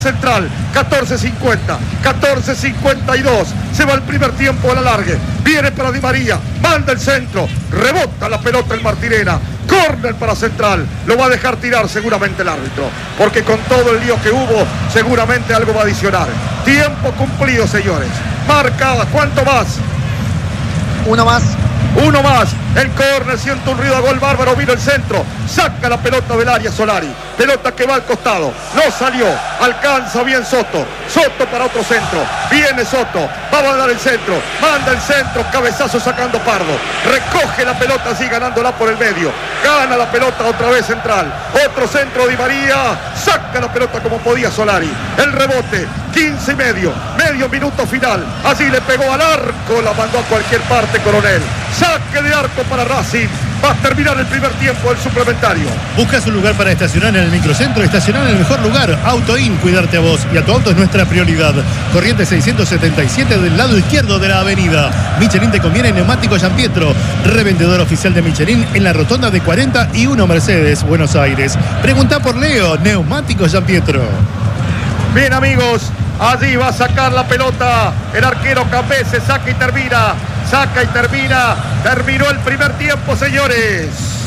Central, 14.50, 14.52, se va el primer tiempo a la largue, viene para Di María, manda el centro, rebota la pelota el Martirena, córner para Central, lo va a dejar tirar seguramente el árbitro, porque con todo el lío que hubo, seguramente algo va a adicionar. Tiempo cumplido, señores, marca, ¿cuánto más? Uno más. Uno más, el córner, siente un ruido a gol bárbaro, vino el centro, saca la pelota del área Solari, pelota que va al costado, no salió, alcanza bien Soto, Soto para otro centro, viene Soto, va a mandar el centro, manda el centro, cabezazo sacando Pardo, recoge la pelota así ganándola por el medio, gana la pelota otra vez Central, otro centro Di María, saca la pelota como podía Solari, el rebote, 15 y medio minuto final, así le pegó al arco, la mandó a cualquier parte Coronel. Saque de arco para Racing. Va a terminar el primer tiempo del suplementario. ¿Buscas un lugar para estacionar en el microcentro? Estacionar en el mejor lugar. AutoIn, cuidarte a vos y a tu auto es nuestra prioridad. Corriente 677 del lado izquierdo de la avenida. Michelin te conviene neumático Gianpietro. Revendedor oficial de Michelin en la rotonda de 41 Mercedes, Buenos Aires. Pregunta por Leo, neumático Gianpietro. Bien, amigos, allí va a sacar la pelota el arquero Capé, se saca y termina. Saca y termina. Terminó el primer tiempo, señores.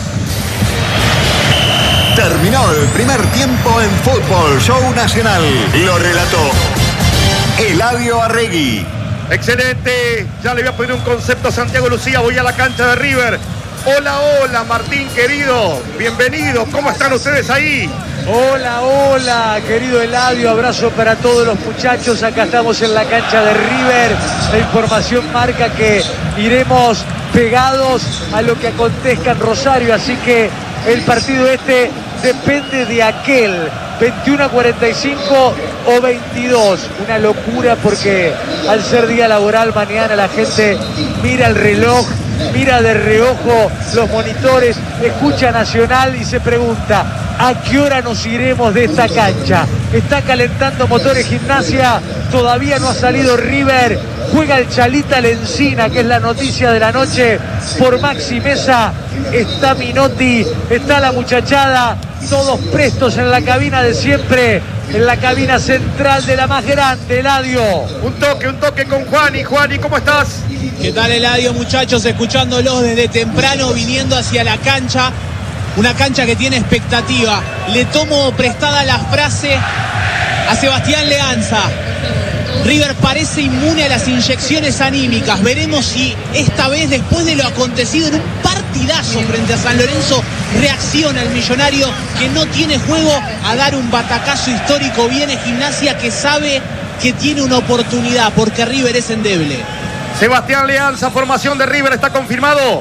Terminó el primer tiempo en Fútbol Show Nacional. Lo relató Eladio Arregui. Excelente. Ya le voy a pedir un concepto a Santiago Lucía. Voy a la cancha de River. Hola, hola, Martín, querido. Bienvenido. ¿Cómo están ustedes ahí? Hola, hola, querido Eladio, abrazo para todos los muchachos, acá estamos en la cancha de River, la información marca que iremos pegados a lo que acontezca en Rosario, así que el partido este depende de aquel, 21:45 o 22, una locura porque al ser día laboral mañana la gente mira el reloj, mira de reojo los monitores, escucha Nacional y se pregunta, ¿a qué hora nos iremos de esta cancha? Está calentando motores Gimnasia, todavía no ha salido River, juega el Chalita Lencina, que es la noticia de la noche, por Maxi Mesa, está Minotti, está la muchachada, todos prestos en la cabina de siempre, en la cabina central de la más grande, Eladio. Un toque con Juani. Juani, ¿cómo estás? ¿Qué tal, Eladio, muchachos? Escuchándolos desde temprano, viniendo hacia la cancha. Una cancha que tiene expectativa. Le tomo prestada la frase a Sebastián Leanza. River parece inmune a las inyecciones anímicas. Veremos si esta vez, después de lo acontecido en un partidazo frente a San Lorenzo, reacciona el millonario que no tiene juego a dar un batacazo histórico. Viene Gimnasia que sabe que tiene una oportunidad porque River es endeble. Sebastián Leanza, formación de River, ¿está confirmado?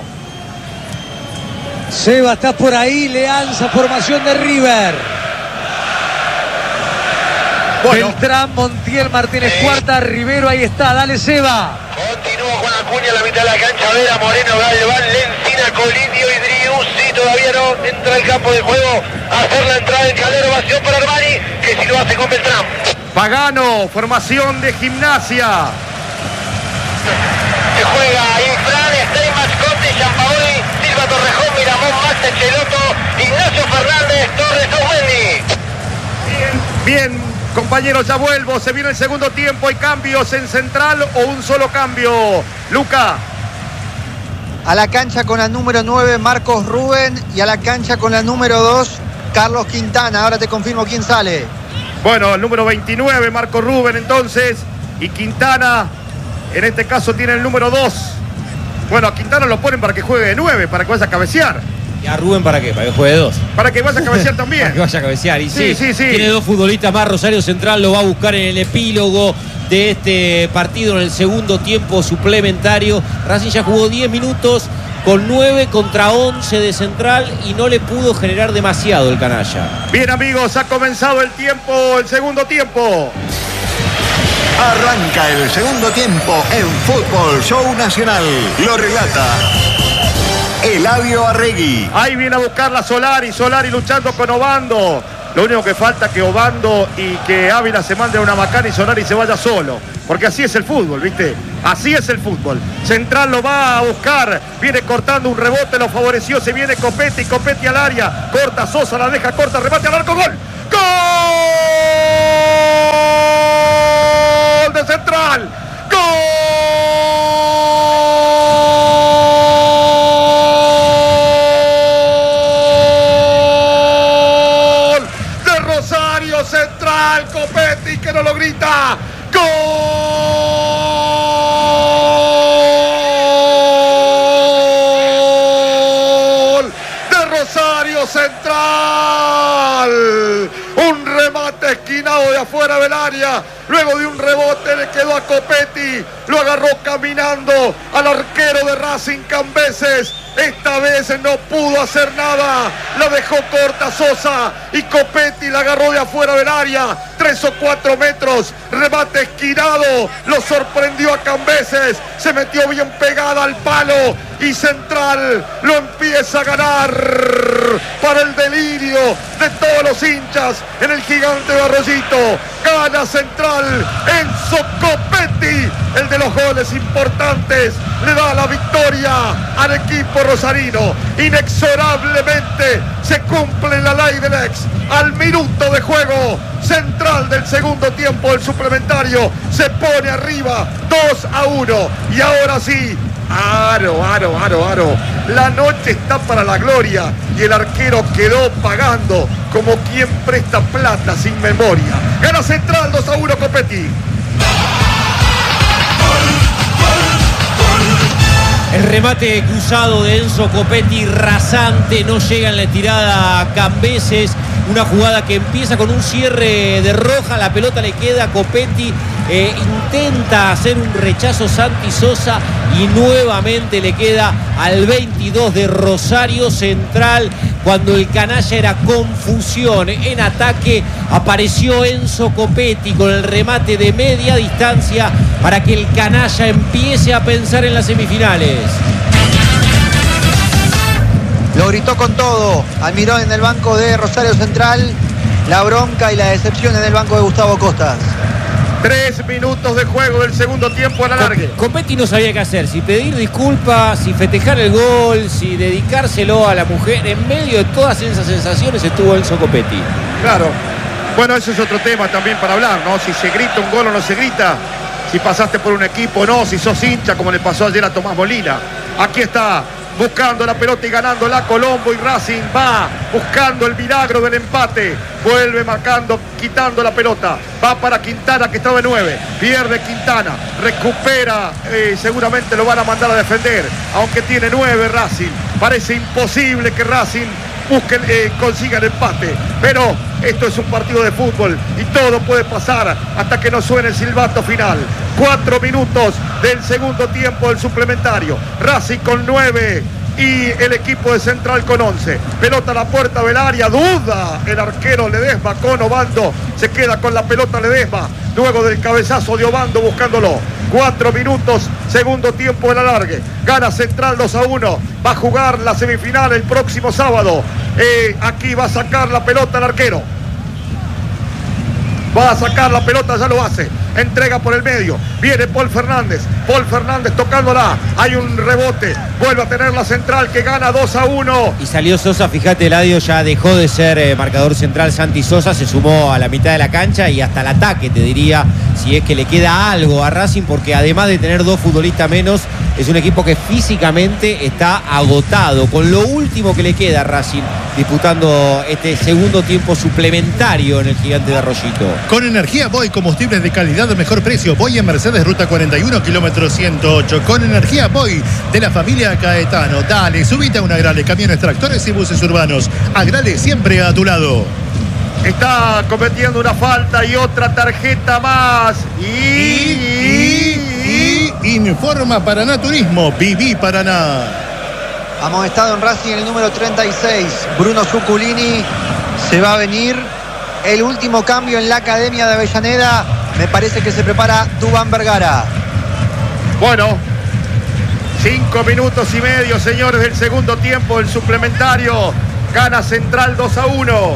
Seba, estás por ahí, Leanza, formación de River. Bueno. Beltrán, Montiel, Martínez Cuarta, Rivero, ahí está, dale Seba. Continúa Juan Acuña a la mitad de la cancha, Vera, Moreno, Galván, Lencina, Colidio y Driussi, todavía no entra al campo de juego, a hacer la entrada en Calero, ovación para Armani, que si lo hace con Beltrán. Pagano, formación de Gimnasia. Se juega Infran, Steinmax, Conte, Giampaoli, Silva Torrejón, Miramón, Max, Cheloto, Ignacio Fernández, Torres, Osmendi. Bien, compañeros, ya vuelvo. Se viene el segundo tiempo. ¿Hay cambios en Central o un solo cambio? Luca. A la cancha con la número 9, Marcos Rubén. Y a la cancha con la número 2, Carlos Quintana. Ahora te confirmo quién sale. Bueno, el número 29, Marcos Rubén, entonces. Y Quintana, en este caso, tiene el número 2. Bueno, a Quintana lo ponen para que juegue de 9, para que vaya a cabecear. ¿Y a Rubén para qué? ¿Para que juegue de 2? Para que vaya a cabecear también. Para que vaya a cabecear. Y sí, sí. Tiene dos futbolistas más. Rosario Central lo va a buscar en el epílogo de este partido, en el segundo tiempo suplementario. Racing ya jugó 10 minutos con 9 contra 11 de Central y no le pudo generar demasiado el canalla. Bien, amigos, ha comenzado el segundo tiempo. Arranca el segundo tiempo en Fútbol Show Nacional. Lo relata Eladio Arregui. Ahí viene a buscarla Solari luchando con Obando. Lo único que falta es que Obando y que Ávila se manden una macana y Solari se vaya solo. Porque así es el fútbol, ¿viste? Así es el fútbol. Central lo va a buscar. Viene cortando un rebote, lo favoreció. Se viene Copetti al área. Corta Sosa, la deja corta, remate al arco, gol. ¡Gol! Central, Copetti que no lo grita. ¡Gol de Rosario Central! Un remate esquinado de afuera del área. Luego de un rebote le quedó a Copetti. Lo agarró caminando al arquero de Racing, Cambeses. Esta vez no pudo hacer nada. La dejó corta Sosa. Y Copetti la agarró de afuera del área. 3 o 4 metros. Remate esquinado. Lo sorprendió a Cambeses. Se metió bien pegada al palo. Y Central lo empieza a ganar. Para el delirio de todos los hinchas en el Gigante de Arroyito. Gana Central. Enzo Copetti, el de los goles importantes, le da la victoria al equipo rosarino. Inexorablemente se cumple la ley del ex. Al minuto de juego, Central del segundo tiempo del suplementario se pone arriba 2-1. Y ahora sí, aro. La noche está para la gloria y el arquero quedó pagando como quien presta plata sin memoria. Gana Central 2-1, Copetti. El remate cruzado de Enzo Copetti, rasante, no llega en la tirada a Cambeses. Una jugada que empieza con un cierre de Roja, la pelota le queda a Copetti, intenta hacer un rechazo Santi Sosa y nuevamente le queda al 22 de Rosario Central. Cuando el canalla era confusión en ataque, apareció Enzo Copetti con el remate de media distancia para que el canalla empiece a pensar en las semifinales. Lo gritó con todo. Almirón en el banco de Rosario Central. La bronca y la decepción en el banco de Gustavo Costas. 3 minutos de juego del segundo tiempo a la largue. Copetti no sabía qué hacer, si pedir disculpas, si festejar el gol, si dedicárselo a la mujer. En medio de todas esas sensaciones estuvo Enzo Copetti. Claro. Bueno, eso es otro tema también para hablar, ¿no? Si se grita un gol o no se grita. Si pasaste por un equipo o no, si sos hincha, como le pasó ayer a Tomás Molina. Aquí está, buscando la pelota y ganándola Colombo, y Racing va buscando el milagro del empate. Vuelve marcando, quitando la pelota. Va para Quintana, que está de 9. Pierde Quintana, recupera, seguramente lo van a mandar a defender. Aunque tiene 9 Racing. Parece imposible que Racing consiga el empate. Pero esto es un partido de fútbol y todo puede pasar hasta que no suene el silbato final. 4 minutos del segundo tiempo del suplementario. Racing con 9 y el equipo de Central con 11. Pelota a la puerta del área, duda el arquero Ledesma con Obando. Se queda con la pelota Ledesma luego del cabezazo de Obando buscándolo. 4 minutos, segundo tiempo de la largue. Gana Central 2-1. Va a jugar la semifinal el próximo sábado. Aquí va a sacar la pelota el arquero. Va a sacar la pelota, ya lo hace. Entrega por el medio. Viene Paul Fernández. Paul Fernández tocándola. Hay un rebote. Vuelve a tener la Central que gana 2-1. Y salió Sosa, fíjate, Eladio, ya dejó de ser marcador central Santi Sosa. Se sumó a la mitad de la cancha y hasta el ataque, te diría, si es que le queda algo a Racing, porque además de tener 2 futbolistas menos, es un equipo que físicamente está agotado. Con lo último que le queda a Racing, disputando este segundo tiempo suplementario en el Gigante de Arroyito. Con energía Boy, combustibles de calidad de mejor precio. Boy en Mercedes, ruta 41, kilómetro 108. Con energía Boy de la familia Caetano. Dale, subite a un Agrale, camiones, tractores y buses urbanos. Agrale siempre a tu lado. Está cometiendo una falta y otra tarjeta más. Informa Paraná Turismo. Viví Paraná. Amonestado en Racing el número 36. Bruno Zuculini. Se va a venir. El último cambio en la Academia de Avellaneda. Me parece que se prepara Duván Vergara. Bueno, 5 minutos y medio, señores, del segundo tiempo del suplementario. Gana Central 2-1.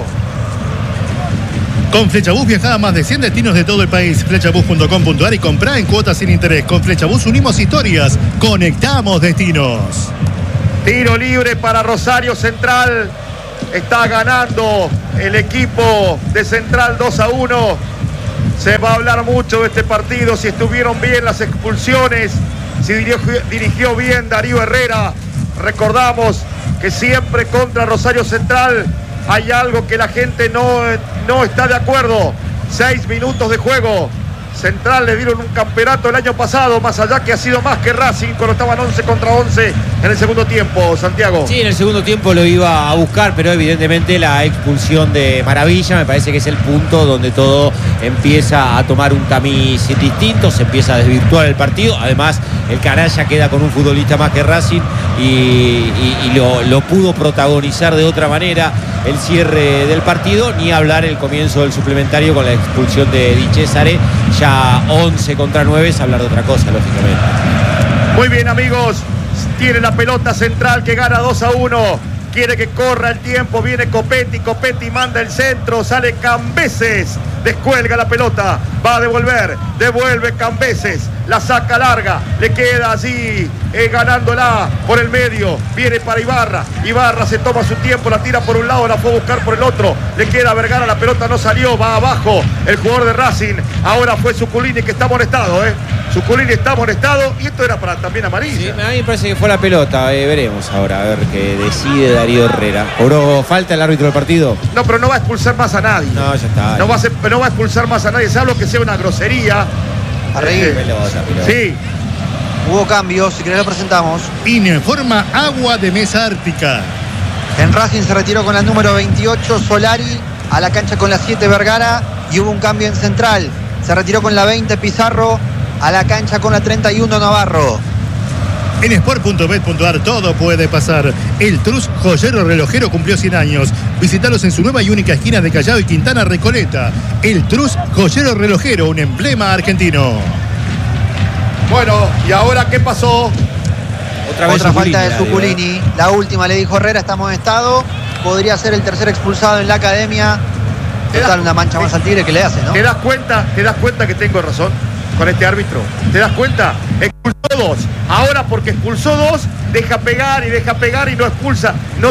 Con Flechabús viaja a más de 100 destinos de todo el país. Flechabús.com.ar y comprá en cuotas sin interés. Con Flechabús unimos historias, conectamos destinos. Tiro libre para Rosario Central. Está ganando el equipo de Central 2-1. Se va a hablar mucho de este partido, si estuvieron bien las expulsiones, si dirigió bien Darío Herrera. Recordamos que siempre contra Rosario Central hay algo que la gente no está de acuerdo. 6 minutos de juego. Central le dieron un campeonato el año pasado, más allá que ha sido más que Racing cuando estaban 11 contra 11 en el segundo tiempo, Santiago. Sí, en el segundo tiempo lo iba a buscar, pero evidentemente la expulsión de Maravilla me parece que es el punto donde todo empieza a tomar un tamiz distinto, se empieza a desvirtuar el partido. Además, el canalla queda con un futbolista más que Racing y lo pudo protagonizar de otra manera el cierre del partido, ni hablar el comienzo del suplementario con la expulsión de Di Cesare. Ya 11 contra 9 es hablar de otra cosa, lógicamente. Muy bien, amigos, tiene la pelota Central que gana 2-1. Quiere que corra el tiempo, viene Copetti manda el centro, sale Cambeses, descuelga la pelota, va a devuelve Cambeses, la saca larga, le queda allí ganándola por el medio, viene para Ibarra se toma su tiempo, la tira por un lado, la fue a buscar por el otro, le queda a Vergara, la pelota no salió, va abajo el jugador de Racing, ahora fue Zuculini que está amonestado, Zuculini está amonestado y esto era para también amarilla. Sí, a mí me parece que fue la pelota, veremos ahora, a ver qué decide Darío Herrera. ¿Cobró falta el árbitro del partido? No, pero no va a expulsar más a nadie. No, ya está. No va a expulsar más a nadie, salvo que sea una grosería. Pelota. Sí. Hubo cambios, si querés lo presentamos. Informa Agua de Mesa Ártica. En Racing se retiró con la número 28 Solari, a la cancha con la 7 Vergara y hubo un cambio en Central. Se retiró con la 20 Pizarro, a la cancha con la 31 Navarro. En sport.bet.ar todo puede pasar. El Trus Joyero Relojero cumplió 100 años. Visítalos en su nueva y única esquina de Callao y Quintana Recoleta. El Trus Joyero Relojero, un emblema argentino. Bueno, ¿y ahora qué pasó? Otra falta de Zuculini. La última, le dijo Herrera, está amonestado. Podría ser el tercer expulsado en la academia. Total, una mancha más al Tigre que le hace, ¿no? ¿Te das cuenta que tengo razón con este árbitro? ¿Te das cuenta? Expulsó 2. Ahora porque expulsó 2, deja pegar y no expulsa. No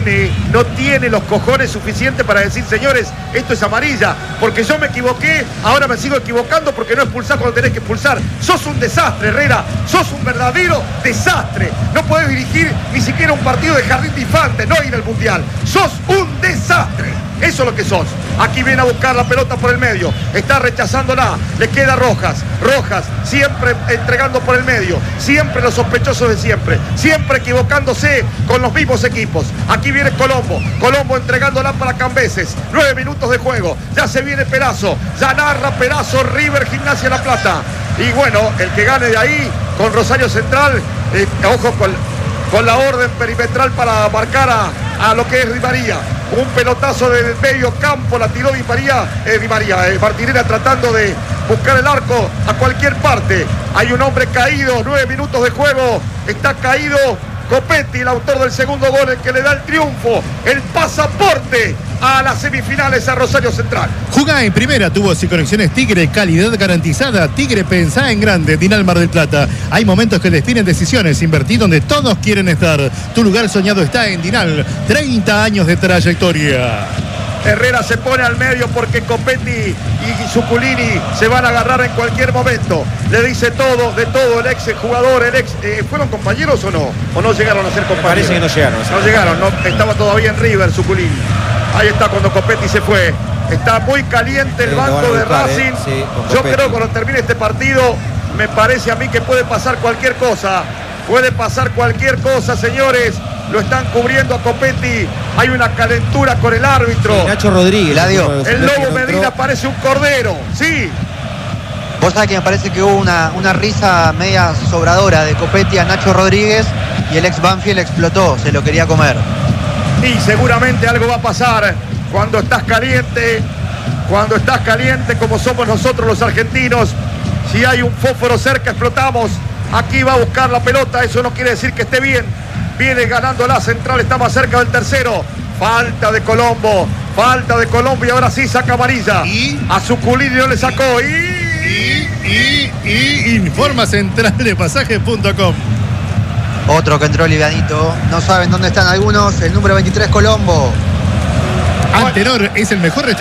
tiene los cojones suficientes para decir, señores, esto es amarilla. Porque yo me equivoqué, ahora me sigo equivocando porque no expulsás cuando tenés que expulsar. Sos un desastre, Herrera. Sos un verdadero desastre. No podés dirigir ni siquiera un partido de jardín de infantes, no ir al mundial. Sos un desastre. Eso es lo que sos. Aquí viene a buscar la pelota por el medio. Está rechazándola. Le queda Rojas. Rojas siempre entregando por el medio. Siempre los sospechosos de siempre. Siempre equivocándose con los mismos equipos. Aquí viene Colombo. Colombo entregándola para Cambeses. 9 minutos de juego. Ya se viene Perazo. Ya narra Perazo. River Gimnasia La Plata. Y bueno, el que gane de ahí con Rosario Central. Ojo con la orden perimetral para marcar a lo que es Di María. Un pelotazo de medio campo, la tiró Di María, Martinera tratando de buscar el arco a cualquier parte. Hay un hombre caído, 9 minutos de juego, está caído Copetti, el autor del segundo gol, el que le da el triunfo, el pasaporte a las semifinales a Rosario Central. Jugá en primera, tubos y conexiones Tigre, calidad garantizada. Tigre, pensá en grande. Dinal Mar del Plata. Hay momentos que definen decisiones. Invertí donde todos quieren estar. Tu lugar soñado está en Dinal. 30 años de trayectoria. Herrera se pone al medio porque Copetti y Zuculini se van a agarrar en cualquier momento. Le dice todo, de todo, el ex jugador, ¿fueron compañeros o no? ¿O no llegaron a ser compañeros? Parece que no llegaron. No llegaron, no, estaba todavía en River Zuculini. Ahí está cuando Copetti se fue. Está muy caliente el banco de Racing. Sí, yo creo que cuando termine este partido, me parece a mí que puede pasar cualquier cosa. Puede pasar cualquier cosa, señores. Lo están cubriendo a Copetti. Hay una calentura con el árbitro. Sí, Nacho Rodríguez. El Lobo Medina parece un cordero. Sí. Vos sabés que me parece que hubo una risa media sobradora de Copetti a Nacho Rodríguez y el ex Banfield explotó, se lo quería comer. Y seguramente algo va a pasar cuando estás caliente como somos nosotros los argentinos. Si hay un fósforo cerca, explotamos. Aquí va a buscar la pelota, eso no quiere decir que esté bien. Viene ganando la Central, está más cerca del tercero. Falta de Colombo y ahora sí saca amarilla. A Zuculini no le sacó. Informa Central de Pasajes.com. Otro que entró livianito. No saben dónde están algunos. El número 23 Colombo. Antenor es el mejor restaurante